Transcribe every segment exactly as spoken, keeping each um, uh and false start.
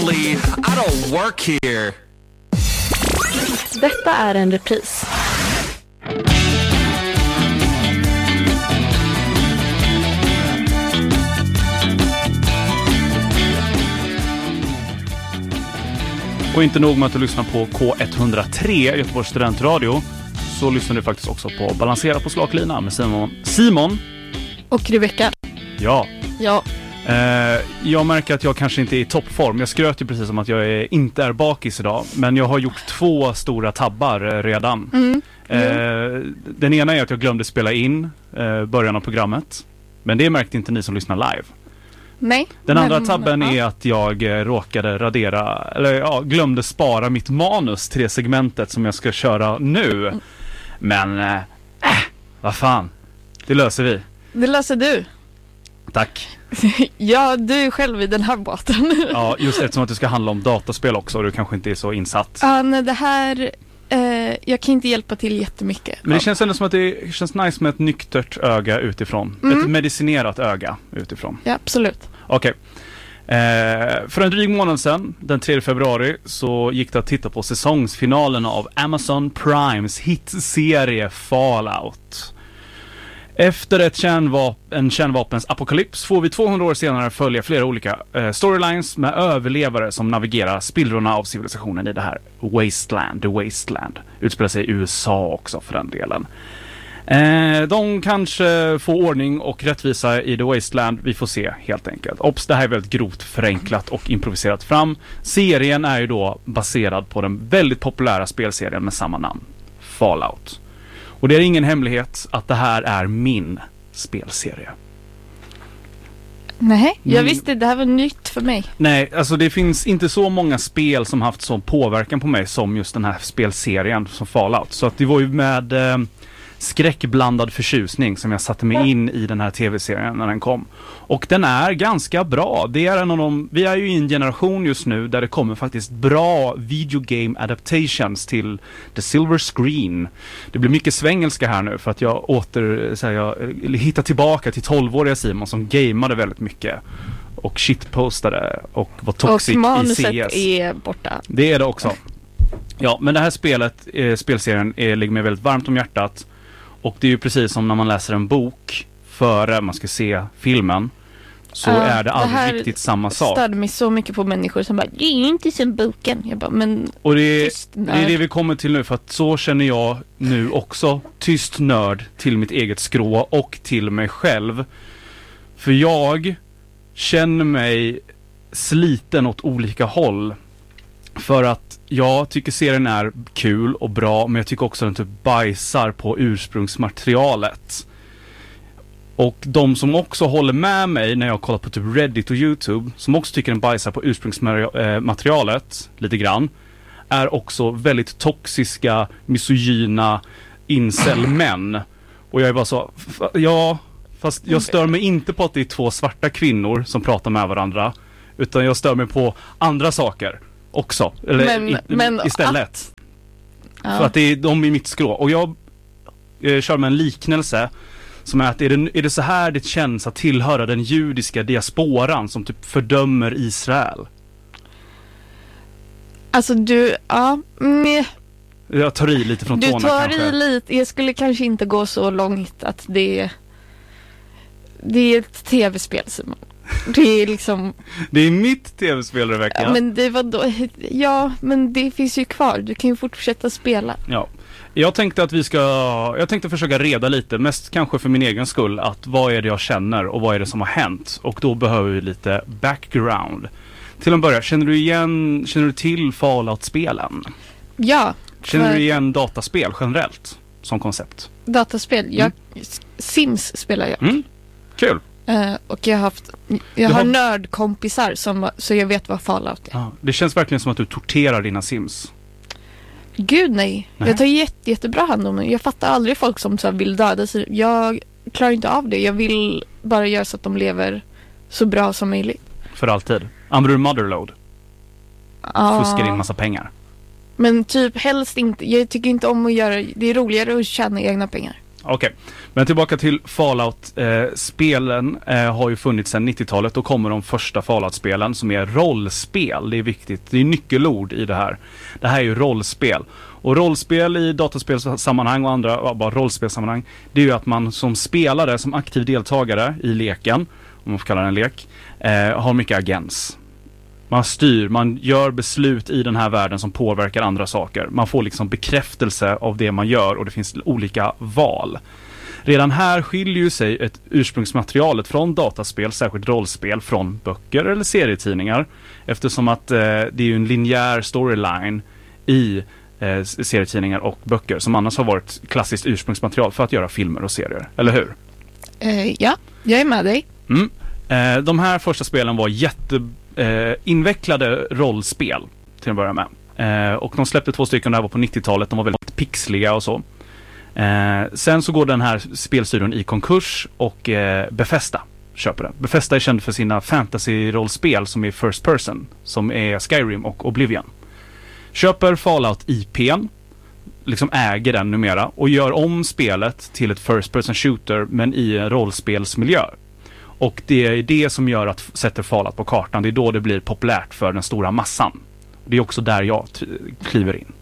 I don't work here. Detta är en repris. Och inte nog med att du lyssnar på K ett noll tre, Göteborgs studentradio, så lyssnar du faktiskt också på Balansera på slaklina med Simon, Simon. Och Rebecca. Ja. Ja. Eh, jag märker att jag kanske inte är i toppform. Jag skröt ju precis om att jag är, inte är bakis idag. Men jag har gjort två stora tabbar eh, redan. Mm. Eh, den ena är att jag glömde spela in eh, början av programmet. Men det märkte inte ni som lyssnar live. Nej. Den men, andra tabben ja. är att jag eh, råkade radera, eller ja, glömde spara mitt manus till det segmentet som jag ska köra nu. Mm. Men, eh, äh, vad fan. Det löser vi. Det löser du. Tack. Ja, du är själv i den här båten. Ja, just eftersom att det ska handla om dataspel också och du kanske inte är så insatt. Ja, nej, det här... Eh, jag kan inte hjälpa till jättemycket. Men det känns ändå som att det känns nice med ett nyktert öga utifrån. Mm. Ett medicinerat öga utifrån. Ja, absolut. Okej. Okay. Eh, för en dryg månad sedan, den tredje februari, så gick det att titta på säsongsfinalen av Amazon Primes hitserie Fallout. Efter ett kärnvap- en kärnvapens apokalyps får vi tvåhundra år senare följa flera olika eh, storylines med överlevare som navigerar spillrorna av civilisationen i det här Wasteland, The Wasteland. Utspelar sig i U S A också för den delen. Eh, de kanske får ordning och rättvisa i The Wasteland. Vi får se helt enkelt. Ops, det här är väldigt grovt förenklat och improviserat fram. Serien är ju då baserad på den väldigt populära spelserien med samma namn, Fallout. Och det är ingen hemlighet att det här är min spelserie. Nej, jag Mm. visste det här var nytt för mig. Nej, alltså det finns inte så många spel som haft sån påverkan på mig som just den här spelserien som Fallout. Så att det var ju med eh, skräckblandad förtjusning som jag satte mig in i den här tv-serien när den kom. Och den är ganska bra. Det är en av de, vi är ju i en generation just nu där det kommer faktiskt bra video game adaptations till the silver screen. Det blir mycket svengelska här nu för att jag åter så här, jag hittar tillbaka till tolvåriga Simon som gameade väldigt mycket och shitpostade och var toxic och i manuset C S. är borta. Det är det också. Ja, men det här spelet, eh, spelserien är, ligger mig väldigt varmt om hjärtat. Och det är ju precis som när man läser en bok före man ska se filmen. Så uh, är det aldrig det riktigt samma sak. Jag störde mig så mycket på människor som bara, det är inte som boken. Jag bara, men och det är, tyst det är det vi kommer till nu, för att så känner jag nu också. Tyst nörd till mitt eget skrå och till mig själv. För jag känner mig sliten åt olika håll. För att jag tycker serien är kul och bra, men jag tycker också att den typ bajsar på ursprungsmaterialet. Och de som också håller med mig när jag kollar på typ Reddit och YouTube, som också tycker den bajsar på ursprungsmaterialet lite grann, är också väldigt toxiska, misogyna incel-män. Och jag är bara så, f- ja, fast jag stör mig inte på att det är två svarta kvinnor som pratar med varandra, utan jag stör mig på andra saker också, eller men, i, men, istället. Att, ja. För att det är de i mitt skrå. Och jag eh, kör med en liknelse som är att är det, är det så här det känns att tillhöra den judiska diasporan som typ fördömer Israel? Alltså du, ja, mm, Jag tar i lite från du tårna tar kanske. i lite, jag skulle kanske inte gå så långt att det det är ett tv-spel, Simon. Det är liksom... Det är mitt tv-spel, Rebecca. Ja, men det var då, ja, men det finns ju kvar. Du kan ju fortsätta spela. Ja. Jag tänkte att vi ska, jag tänkte försöka reda lite, mest kanske för min egen skull, att vad är det jag känner och vad är det som har hänt. Och då behöver vi lite background. Till en början, känner du igen, känner du till Fallout-spelen? Ja. Känner du igen dataspel generellt som koncept? Dataspel, jag, mm. Sims spelar jag. Mm. Kul. Uh, och jag har haft, jag har har nördkompisar som, så jag vet vad Fallout är. Ja, det känns verkligen som att du torterar dina Sims. Gud nej. nej. Jag tar jätte, jättebra hand om mig. Jag fattar aldrig folk som så här vill döda sig. Jag klarar inte av det. Jag vill bara göra så att de lever så bra som möjligt. För alltid. Använder du motherload? Ja. Fuskar in massa pengar. Men typ helst inte. Jag tycker inte om att göra, det är roligare att tjäna egna pengar. Okej, okay. Men tillbaka till Fallout-spelen eh, har ju funnits sedan nittiotalet. Då kommer de första Fallout-spelen som är rollspel. Det är viktigt, det är nyckelord i det här. Det här är ju rollspel. Och rollspel i dataspelssammanhang och andra ja, bara rollspelsammanhang, det är ju att man som spelare, som aktiv deltagare i leken, om man får kalla det en lek, eh, har mycket agens. Man styr, man gör beslut i den här världen som påverkar andra saker. Man får liksom bekräftelse av det man gör och det finns olika val. Redan här skiljer ju sig ett ursprungsmaterialet från dataspel, särskilt rollspel, från böcker eller serietidningar. Eftersom att eh, det är ju en linjär storyline i eh, serietidningar och böcker som annars har varit klassiskt ursprungsmaterial för att göra filmer och serier. Eller hur? Uh, ja, jag är med dig. Mm. Eh, de här första spelen var jätte eh, invecklade rollspel till att börja med. Eh, och de släppte två stycken där var på nittiotalet. De var väldigt pixliga och så. Eh, sen så går den här spelstudion i konkurs och eh, Bethesda köper den. Bethesda är känd för sina fantasy-rollspel som är first person, som är Skyrim och Oblivion. Köper Fallout-I P:n, liksom äger den numera och gör om spelet till ett first person shooter men i en rollspelsmiljö. Och det är det som gör att sätter Fallout på kartan. Det är då det blir populärt för den stora massan. Det är också där jag t- kliver in.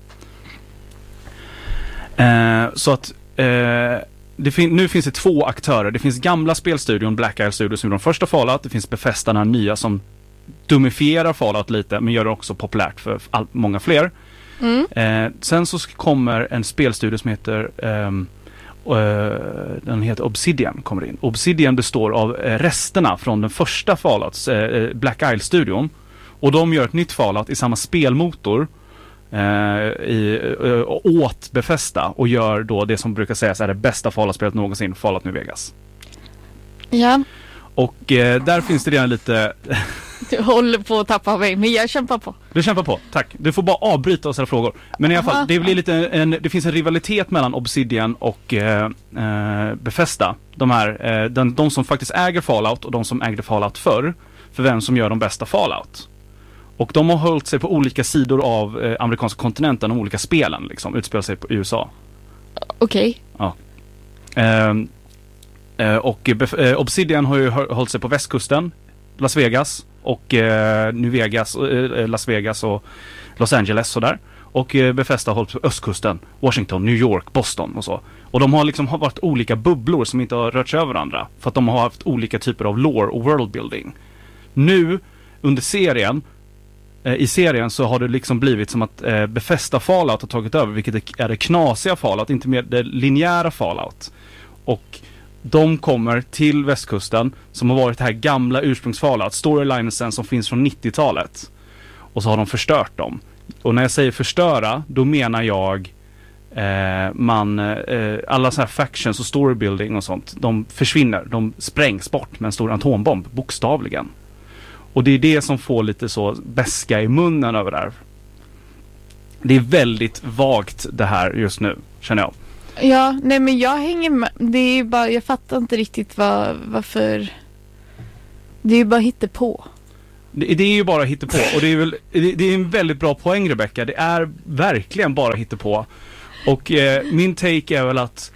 Eh, så att eh, det fin- nu finns det två aktörer. Det finns gamla spelstudion Black Isle Studios som är de första Fallout. Det finns Bethesda, den nya som dumifierar Fallout lite men gör det också populärt för all- många fler. Mm. Eh, sen så kommer en spelstudio som heter ehm, Uh, den heter Obsidian kommer in. Obsidian består av uh, resterna från den första Fallout, uh, Black Isle-studion. Och de gör ett nytt Fallout i samma spelmotor uh, i, uh, åt Bethesda och gör då det som brukar sägas är det bästa Fallout-spelet någonsin, Fallout New Vegas. Ja. Och uh, där finns det redan lite... Du håller på att tappa mig, men jag kämpar på. Du kämpar på, tack. Du får bara avbryta och ställa frågor. Men i alla fall, det blir lite en, det finns en rivalitet mellan Obsidian och eh, eh, Bethesda. De här, eh, den, de som faktiskt äger Fallout och de som ägde Fallout förr. För vem som gör de bästa Fallout. Och de har hållit sig på olika sidor av eh, amerikanska kontinenten, de olika spelen liksom, utspelar sig på, i U S A. Okej. Ja. Eh, eh, och eh, Obsidian har ju hållit sig på västkusten, Las Vegas och eh, New Vegas, eh, Las Vegas och Los Angeles och där. Och eh, Bethesda har hållit på östkusten, Washington, New York, Boston och så. Och de har liksom har varit olika bubblor som inte har rört sig över varandra för att de har haft olika typer av lore och worldbuilding. Nu under serien eh, i serien så har det liksom blivit som att eh, Bethesda Fallout har tagit över, vilket är det knasiga Fallout, inte mer det linjära Fallout. Och de kommer till västkusten som har varit det här gamla ursprungsfallout, storylinesen som finns från nittiotalet. Och så har de förstört dem. Och när jag säger förstöra, då menar jag eh, man eh, alla så här factions och storybuilding och sånt, de försvinner, de sprängs bort med en stor atombomb, bokstavligen. Och det är det som får lite så beska i munnen över det här. Det är väldigt vagt det här just nu, känner jag. Ja, nej men jag hänger med. Det är ju bara, jag fattar inte riktigt vad, varför. Det är ju bara hittepå. Det, det är ju bara hittepå. Och det är väl, det, det är en väldigt bra poäng, Rebecca. Det är verkligen bara hittepå. Och eh, min take är väl att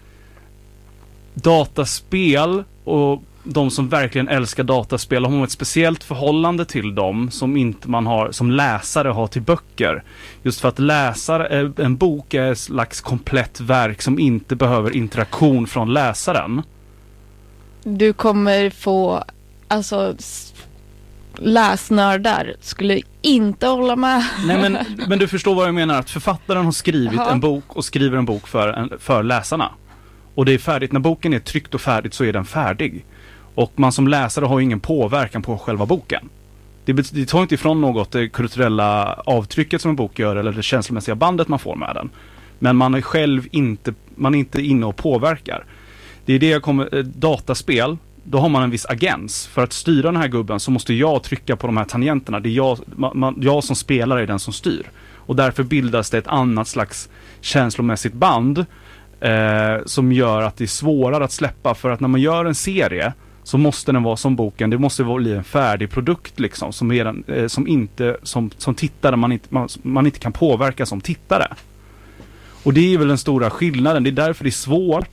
dataspel och de som verkligen älskar dataspel har ett speciellt förhållande till dem som inte man har som läsare har till böcker. Just för att läsa en bok är ett slags komplett verk som inte behöver interaktion från läsaren. Du kommer få, alltså läsnördar skulle inte hålla med. Nej, men, men du förstår vad jag menar, att författaren har skrivit Aha. en bok och skriver en bok för, en, för läsarna. Och det är färdigt, när boken är tryckt och färdigt så är den färdig. Och man som läsare har ingen påverkan på själva boken. Det, det tar inte ifrån något det kulturella avtrycket som en bok gör eller det känslomässiga bandet man får med den. Men man är själv inte, man är inte inne och påverkar. Det är det jag kommer, dataspel, då har man en viss agens. För att styra den här gubben så måste jag trycka på de här tangenterna. Det är jag, man, jag som spelare är den som styr. Och därför bildas det ett annat slags känslomässigt band eh, som gör att det är svårare att släppa. För att när man gör en serie så måste den vara som boken. Det måste vara en färdig produkt liksom, som, är den, eh, som, inte, som, som tittare man inte, man, man inte kan påverka som tittare. Och det är väl den stora skillnaden. Det är därför det är svårt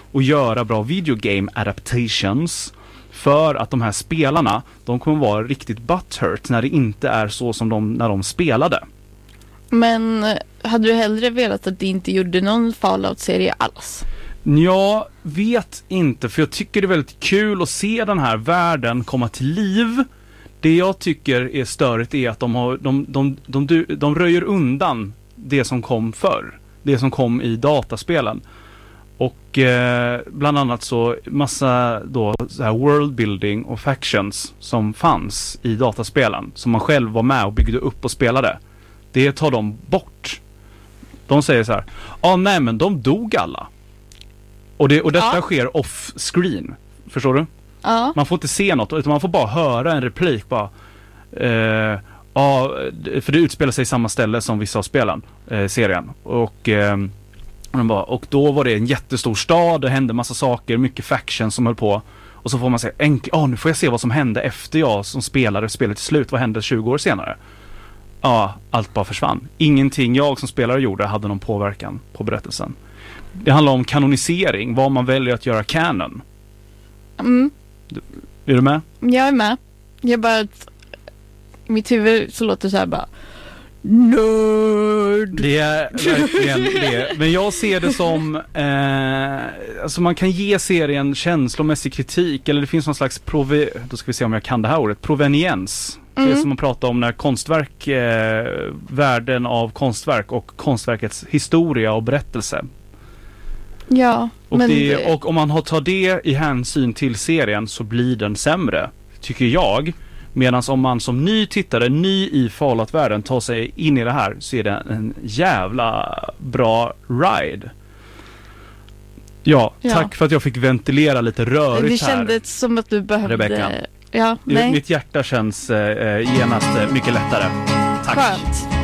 och göra bra videogame adaptations, för att de här spelarna, de kommer vara riktigt butthurt när det inte är så som de när de spelade. Men hade du hellre velat att de inte gjorde någon Fallout-serie alls? Jag vet inte, för jag tycker det är väldigt kul att se den här världen komma till liv. Det jag tycker är störigt är att de, har, de, de, de, de, de röjer undan det som kom förr. Det som kom i dataspelen. Och eh, bland annat så massa då så här worldbuilding och factions som fanns i dataspelen, som man själv var med och byggde upp och spelade. Det tar de bort. De säger så här: ja, ah, nej men de dog alla. Och, det, och detta ja. sker off-screen. Förstår du? Ja. Man får inte se något, utan man får bara höra en replik. Bara, eh, ja, för det utspelar sig i samma ställe som vissa av spelen, eh, serien. Och, eh, bara, och då var det en jättestor stad, det hände massa saker, mycket factions som höll på. Och så får man säga, enk- ah, nu får jag se vad som hände efter jag som spelare spelet till slut. Vad hände tjugo år senare? Ja, allt bara försvann. Ingenting jag som spelare gjorde hade någon påverkan på berättelsen. Det handlar om kanonisering, vad man väljer att göra canon. Mm. Är du med? Jag är med. Jag bara, i mitt huvud så låter det så här bara, nörd. Det är verkligen det. Men jag ser det som eh, alltså man kan ge serien känslomässig kritik, eller det finns någon slags prove, då ska vi se om jag kan det här ordet, proveniens. Mm. Det är som man pratar om när konstverk, eh, värden av konstverk och konstverkets historia och berättelse. Ja, och, men det, det... och om man har tar det i hänsyn till serien så blir den sämre, tycker jag. Medan om man som ny tittare, ny i Fallout-världen, tar sig in i det här, så är det en jävla bra ride. Ja, ja. Tack för att jag fick ventilera lite rörigt här. Det kändes som att du behövde... Rebecca. Ja, nej. Mitt hjärta känns eh, genast mycket lättare. Tack. Skönt.